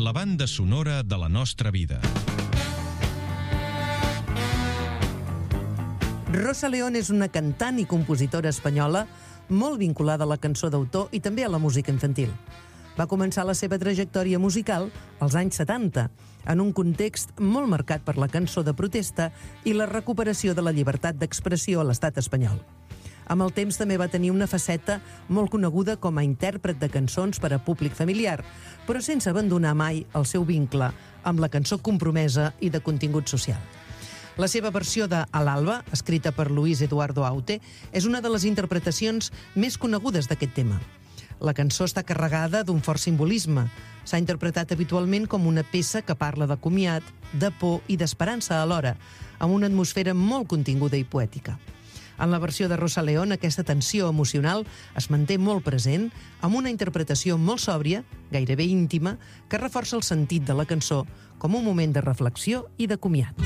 la banda sonora de la nostra vida. Rosa León és una cantant i compositora espanyola molt vinculada a la cançó d'autor i també a la música infantil. Va començar la seva trajectòria musical als anys 70, en un context molt marcat per la cançó de protesta i la recuperació de la llibertat d'expressió a l'estat espanyol. Amb el temps també va tenir una faceta molt coneguda com a intèrpret de cançons per a públic familiar, però sense abandonar mai el seu vincle amb la cançó compromesa i de contingut social. La seva versió de A l'alba, escrita per Luis Eduardo Aute, és una de les interpretacions més conegudes d'aquest tema. La cançó està carregada d'un fort simbolisme. S'ha interpretat habitualment com una peça que parla de comiat, de por i d'esperança alhora, amb una atmosfera molt continguda i poètica. En la versió de Rosa León, aquesta tensió emocional es manté molt present, amb una interpretació molt sòbria, gairebé íntima, que reforça el sentit de la cançó com un moment de reflexió i de comiat.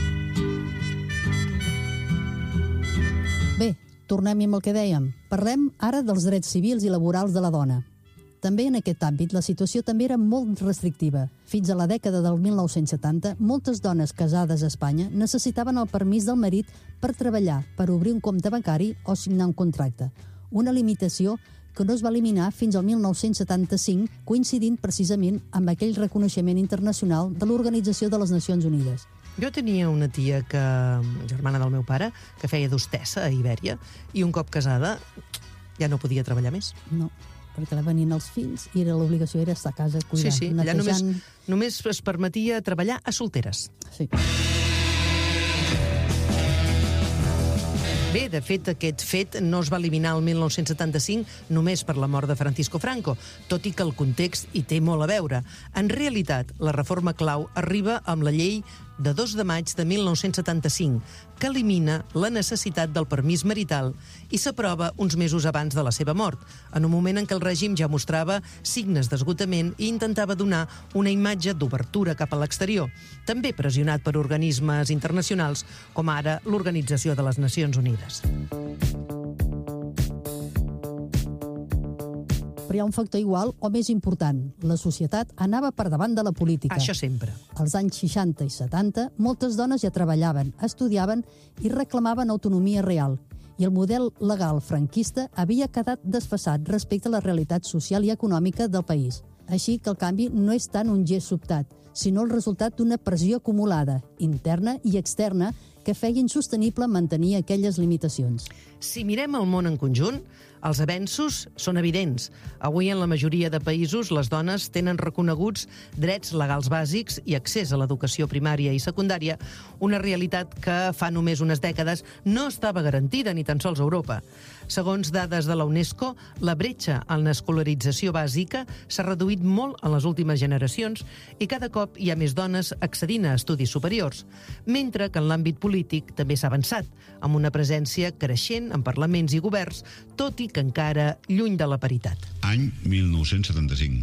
Bé, tornem amb el que dèiem. Parlem ara dels drets civils i laborals de la dona. També en aquest àmbit la situació també era molt restrictiva. Fins a la dècada del 1970, moltes dones casades a Espanya necessitaven el permís del marit per treballar, per obrir un compte bancari o signar un contracte. Una limitació que no es va eliminar fins al 1975, coincidint precisament amb aquell reconeixement internacional de l'Organització de les Nacions Unides. Jo tenia una tia, germana del meu pare, que feia d'hostessa a Ibèria, i un cop casada ja no podia treballar més. No, perquè venien els fills i l'obligació era estar a casa cuidant. Sí, allà només es permetia treballar a solteres. Sí. Bé, de fet, aquest fet no es va eliminar el 1975 només per la mort de Francisco Franco, tot i que el context hi té molt a veure. En realitat, la reforma clau arriba amb la llei de 2 de maig de 1975, que elimina la necessitat del permís marital i s'aprova uns mesos abans de la seva mort, en un moment en què el règim ja mostrava signes d'esgotament i intentava donar una imatge d'obertura cap a l'exterior, també pressionat per organismes internacionals com ara l'Organització de les Nacions Unides. Però hi ha un factor igual o més important. La societat anava per davant de la política. Això sempre. Als anys 60 i 70, moltes dones ja treballaven, estudiaven i reclamaven autonomia real. I el model legal franquista havia quedat desfasat respecte a la realitat social i econòmica del país. Així que el canvi no és tant un gest sobtat, sinó el resultat d'una pressió acumulada, interna i externa, que feia insostenible mantenir aquelles limitacions. Si mirem el món en conjunt, els avenços són evidents. Avui, en la majoria de països, les dones tenen reconeguts drets legals bàsics i accés a l'educació primària i secundària, una realitat que fa només unes dècades no estava garantida ni tan sols a Europa. Segons dades de la UNESCO, la bretxa en l'escolarització bàsica s'ha reduït molt en les últimes generacions i cada cop hi ha més dones accedint a estudis superiors, mentre que en l'àmbit polític també s'ha avançat, amb una presència creixent en parlaments i governs, tot i que encara lluny de la paritat. Any 1975.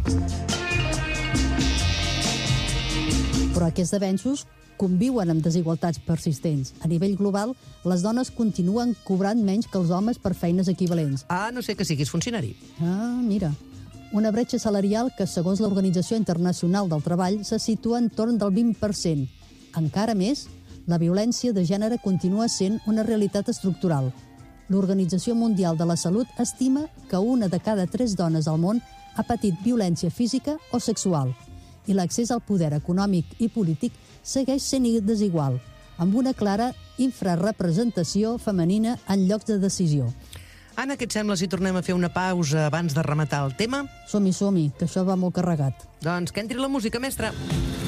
Però aquests avenços conviuen amb desigualtats persistents. A nivell global, les dones continuen cobrant menys que els homes per feines equivalents. Ah, no sé que siguis funcionari. Ah, mira. Una bretxa salarial que, segons l'Organització Internacional del Treball, se situa en torn del 20%. Encara més, la violència de gènere continua sent una realitat estructural. L'Organització Mundial de la Salut estima que 1 de cada 3 dones al món ha patit violència física o sexual, i l'accés al poder econòmic i polític segueix sent desigual, amb una clara infrarrepresentació femenina en llocs de decisió. Anna, què et sembla si tornem a fer una pausa abans de rematar el tema? Som-hi, que això va molt carregat. Doncs que entri la música, mestra.